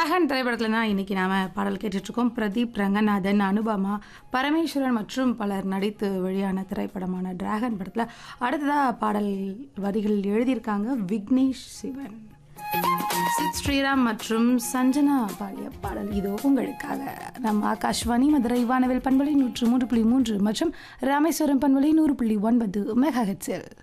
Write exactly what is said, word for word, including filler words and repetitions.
Dragon திரைப்படத்தில் தான் இன்றைக்கி நாம் பாடல் கேட்டுட்ருக்கோம். பிரதீப் ரங்கநாதன், அனுபமா, பரமேஸ்வரன் மற்றும் பலர் நடித்து வெளியான திரைப்படமான டிராகன் படத்தில் அடுத்ததாக பாடல் வரிகள் எழுதியிருக்காங்க விக்னேஷ் சிவன். சித் ஸ்ரீராம் மற்றும் சஞ்சனா பாடிய பாடல் இதோ உங்களுக்காக. நம் ஆகாஷ்வாணி மதுரை வானவில் பண்பலை நூற்று மூன்று புள்ளி மூன்று மற்றும் ராமேஸ்வரம் பண்பலை நூறு புள்ளி ஒன்பது மெகா ஹெட்ஸில்.